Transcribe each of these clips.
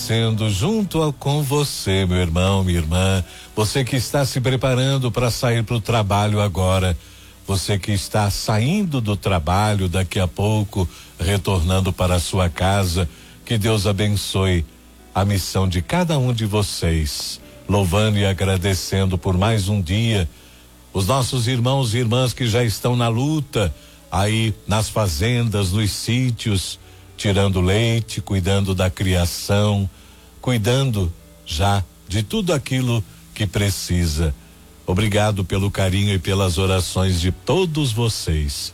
agradecendo com você, meu irmão, minha irmã, você que está se preparando para sair para o trabalho agora, você que está saindo do trabalho daqui a pouco, retornando para a sua casa, que Deus abençoe a missão de cada um de vocês, louvando e agradecendo por mais um dia, os nossos irmãos e irmãs que já estão na luta, aí nas fazendas, nos sítios, tirando leite, cuidando da criação, cuidando já de tudo aquilo que precisa. Obrigado pelo carinho e pelas orações de todos vocês.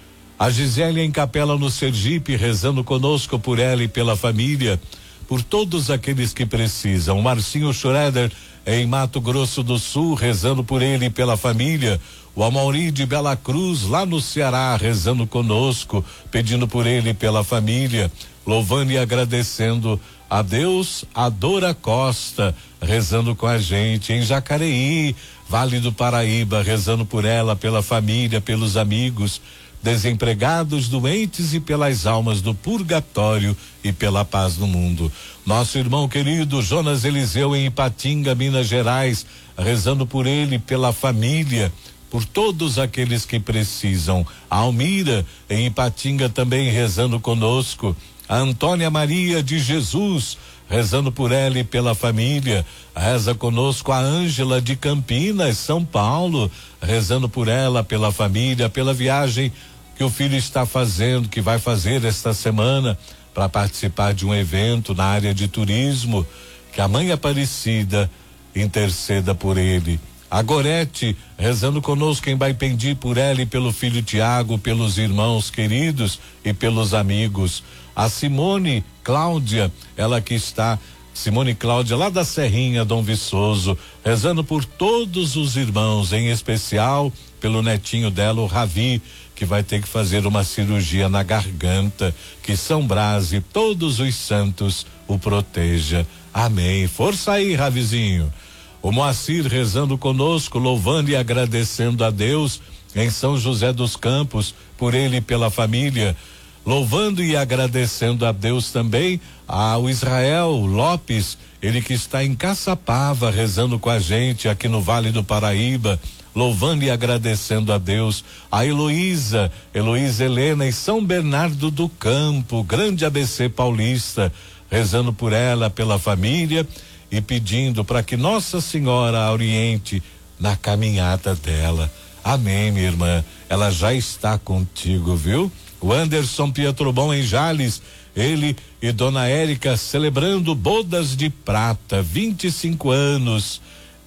A Gisele em Capela no Sergipe, rezando conosco por ela e pela família, por todos aqueles que precisam. Marcinho Schroeder em Mato Grosso do Sul, rezando por ele e pela família. O Amauri de Bela Cruz, lá no Ceará, rezando conosco, pedindo por ele e pela família, louvando e agradecendo a Deus. A Dora Costa, rezando com a gente em Jacareí, Vale do Paraíba, rezando por ela, pela família, pelos amigos, desempregados, doentes e pelas almas do purgatório e pela paz no mundo. Nosso irmão querido Jonas Eliseu em Ipatinga, Minas Gerais, rezando por ele, pela família, por todos aqueles que precisam. A Almira em Ipatinga também rezando conosco. A Antônia Maria de Jesus, rezando por ela e pela família. Reza conosco a Ângela de Campinas, São Paulo, rezando por ela, pela família, pela viagem que o filho está fazendo, que vai fazer esta semana para participar de um evento na área de turismo. Que a Mãe Aparecida interceda por ele. A Gorete, rezando conosco em Baipendi, por ela e pelo filho Tiago, pelos irmãos queridos e pelos amigos. A Simone Cláudia, ela que está, Simone Cláudia, lá da Serrinha, Dom Viçoso, rezando por todos os irmãos, em especial pelo netinho dela, o Ravi, que vai ter que fazer uma cirurgia na garganta. Que São Brás e todos os santos o proteja. Amém. Força aí, Ravizinho. O Moacir rezando conosco, louvando e agradecendo a Deus em São José dos Campos, por ele e pela família, louvando e agradecendo a Deus também ao Israel Lopes, ele que está em Caçapava, rezando com a gente aqui no Vale do Paraíba, louvando e agradecendo a Deus. A Heloísa Helena em São Bernardo do Campo, grande ABC paulista, rezando por ela, pela família e pedindo para que Nossa Senhora a oriente na caminhada dela. Amém, minha irmã. Ela já está contigo, viu? O Anderson Pietrobon em Jales, ele e Dona Érica celebrando bodas de prata, 25 anos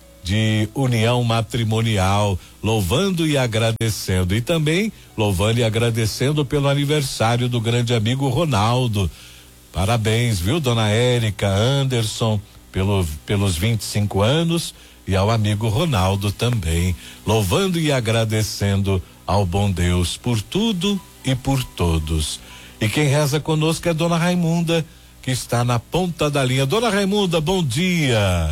de união matrimonial, louvando e agradecendo. E também louvando e agradecendo pelo aniversário do grande amigo Ronaldo. Parabéns, viu, Dona Érica, Anderson, pelos 25 anos, e ao amigo Ronaldo também, louvando e agradecendo ao bom Deus por tudo e por todos. E quem reza conosco é Dona Raimunda, que está na ponta da linha. Dona Raimunda, bom dia.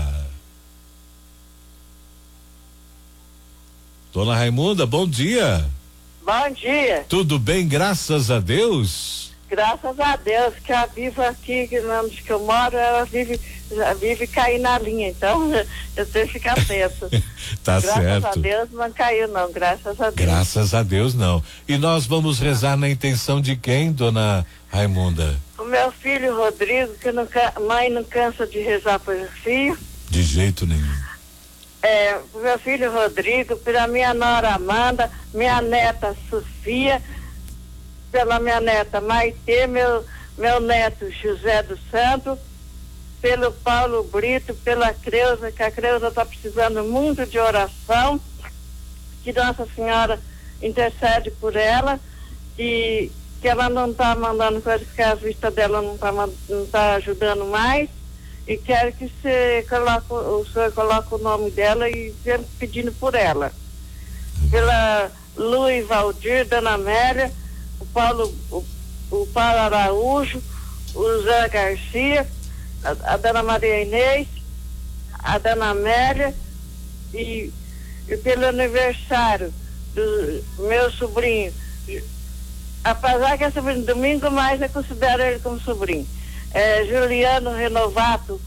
Dona Raimunda, bom dia. Bom dia. Tudo bem, graças a Deus? Graças a Deus, que a Viva aqui, onde que eu moro, ela vive cair na linha, então eu tenho que ficar atento. Tá certo. Graças a Deus não caiu não, graças a Deus. Graças a Deus não. E nós vamos rezar na intenção de quem, Dona Raimunda? O meu filho Rodrigo, que mãe não cansa de rezar por filho. De jeito nenhum. O meu filho Rodrigo, pela minha nora Amanda, minha neta Sofia, pela minha neta Maitê, meu neto José dos Santos, pelo Paulo Brito, pela Creuza, que a Creuza está precisando muito de oração, que Nossa Senhora intercede por ela, e que ela não está mandando coisas, que a vista dela não tá ajudando mais, e quero que o senhor coloque o nome dela e sempre pedindo por ela. Pela Luiz Valdir, Dona Amélia, o Paulo Araújo, o Zé Garcia, a Dona Maria Inês, a Dona Amélia e pelo aniversário do meu sobrinho, apesar que é sobrinho domingo, mas eu considero ele como sobrinho, Juliano Renovato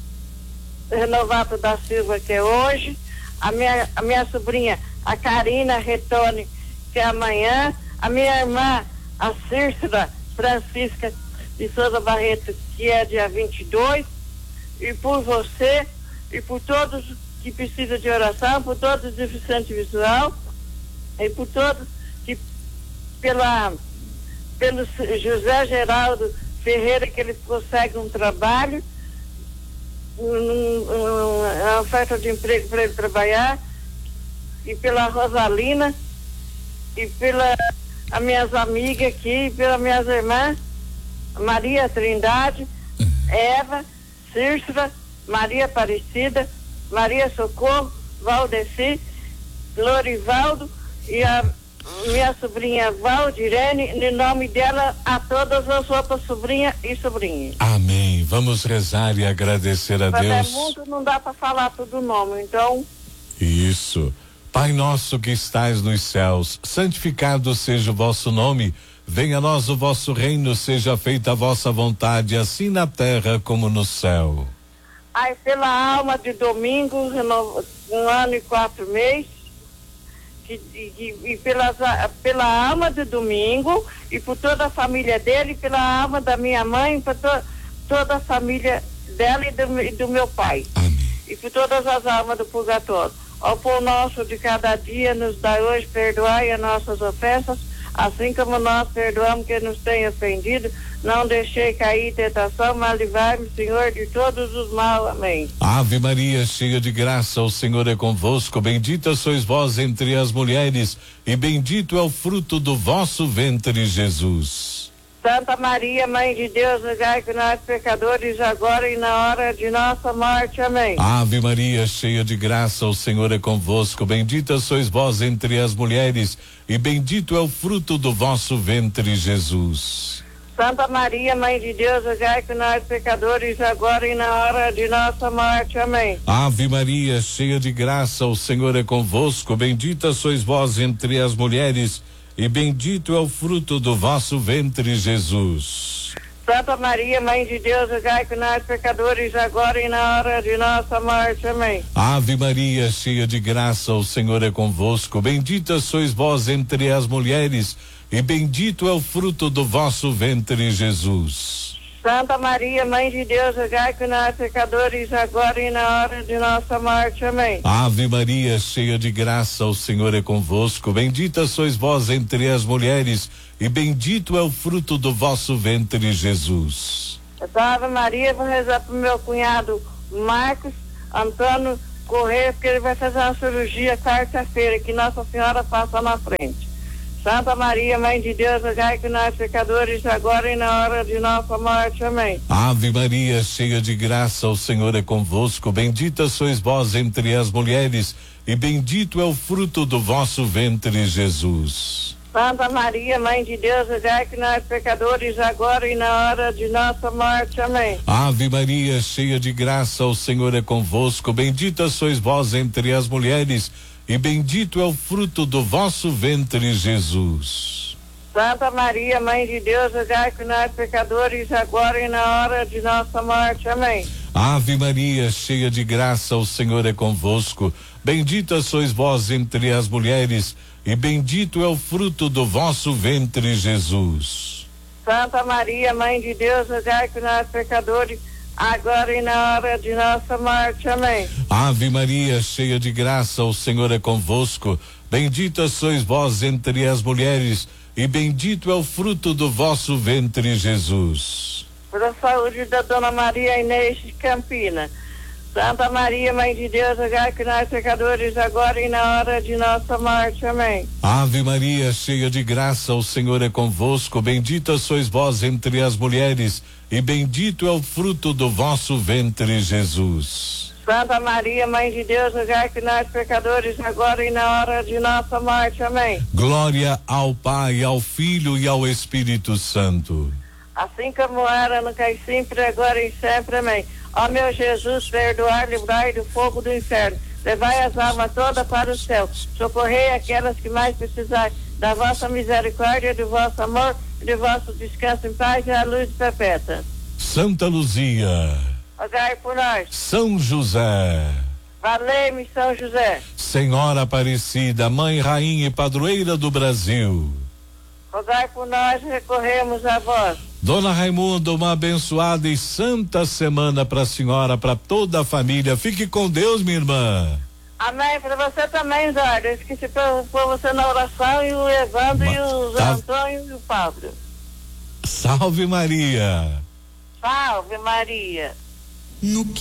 da Silva, que é hoje, a minha sobrinha, a Karina Retone, que é amanhã, a minha irmã, a Cícera Francisca de Souza Barreto, que é dia 22, e por você, e por todos que precisam de oração, por todos os deficientes visual, e por todos que, pelo José Geraldo Ferreira, que ele consegue um trabalho, uma oferta de emprego para ele trabalhar, e pela Rosalina, e pelas minhas amigas aqui, e pelas minhas irmãs, Maria Trindade, Eva, Cícera, Maria Aparecida, Maria Socorro, Valdeci, Lorivaldo e a minha sobrinha Valdirene, em nome dela, a todas as outras sobrinhas e sobrinhos. Amém. Vamos rezar e agradecer a Mas Deus. é muito, não dá para falar todo o nome, então. Isso. Pai nosso que estais nos céus, santificado seja o vosso nome. Venha a nós o vosso reino, seja feita a vossa vontade, assim na terra como no céu. Aí pela alma de Domingo, 1 ano e 4 meses, e pela alma de Domingo, e por toda a família dele, pela alma da minha mãe, por toda a família dela e do meu pai. Amém. E por todas as almas do purgatório. Ao pão nosso de cada dia, nos dai hoje, perdoai as nossas ofensas, assim como nós perdoamos quem nos tem ofendido. Não deixei cair em tentação, mas livrai-me, Senhor, de todos os mal. Amém. Ave Maria, cheia de graça, o Senhor é convosco. Bendita sois vós entre as mulheres, e bendito é o fruto do vosso ventre, Jesus. Santa Maria, Mãe de Deus, rogai por nós pecadores, agora e na hora de nossa morte. Amém. Ave Maria, cheia de graça, o Senhor é convosco. Bendita sois vós entre as mulheres, e bendito é o fruto do vosso ventre, Jesus. Santa Maria, Mãe de Deus, rogai por nós pecadores, agora e na hora de nossa morte. Amém. Ave Maria, cheia de graça, o Senhor é convosco. Bendita sois vós entre as mulheres, e bendito é o fruto do vosso ventre, Jesus. Santa Maria, Mãe de Deus, rogai por nós pecadores, agora e na hora de nossa morte. Amém. Ave Maria, cheia de graça, o Senhor é convosco. Bendita sois vós entre as mulheres, e bendito é o fruto do vosso ventre, Jesus. Santa Maria, Mãe de Deus, rogai por nós pecadores, agora e na hora de nossa morte. Amém. Ave Maria, cheia de graça, o Senhor é convosco. Bendita sois vós entre as mulheres, e bendito é o fruto do vosso ventre, Jesus. Ave Maria, vou rezar pro meu cunhado Marcos Antônio Correia, porque ele vai fazer uma cirurgia quarta-feira, que Nossa Senhora passa na frente. Santa Maria, Mãe de Deus, rogai por nós pecadores, agora e na hora de nossa morte. Amém. Ave Maria, cheia de graça, o Senhor é convosco. Bendita sois vós entre as mulheres, e bendito é o fruto do vosso ventre, Jesus. Santa Maria, Mãe de Deus, rogai por nós pecadores, agora e na hora de nossa morte. Amém. Ave Maria, cheia de graça, o Senhor é convosco. Bendita sois vós entre as mulheres, e bendito é o fruto do vosso ventre, Jesus. Santa Maria, Mãe de Deus, rogai por nós pecadores, agora e na hora de nossa morte. Amém. Ave Maria, cheia de graça, o Senhor é convosco. Bendita sois vós entre as mulheres, e bendito é o fruto do vosso ventre, Jesus. Santa Maria, Mãe de Deus, rogai por nós pecadores, agora e na hora de nossa morte. Amém. Ave Maria, cheia de graça, o Senhor é convosco. Bendita sois vós entre as mulheres, e bendito é o fruto do vosso ventre, Jesus. Por a saúde da Dona Maria Inês de Campina. Santa Maria, Mãe de Deus, rogai por nós pecadores, agora e na hora de nossa morte. Amém. Ave Maria, cheia de graça, o Senhor é convosco. Bendita sois vós entre as mulheres, e bendito é o fruto do vosso ventre, Jesus. Santa Maria, Mãe de Deus, rogai por nós pecadores, agora e na hora de nossa morte. Amém. Glória ao Pai, ao Filho e ao Espírito Santo. Assim como era, nunca e sempre, agora e sempre. Amém. Ó meu Jesus, perdoai, livrai do fogo do inferno, levai as almas todas para o céu, socorrei aquelas que mais precisarem da vossa misericórdia, do vosso amor, do vosso descanso em paz e a luz perpétua. Santa Luzia, rogai por nós. São José, Valei-me, São José, Senhora Aparecida, Mãe, Rainha e Padroeira do Brasil, rogai por nós, recorremos a vós. Dona Raimunda, uma abençoada e santa semana para a senhora, para toda a família. Fique com Deus, minha irmã. Amém, para você também, Zóio. Eu esqueci por você na oração, e o Evandro, e o Zé Antônio e o Pablo. Salve Maria. Salve Maria. No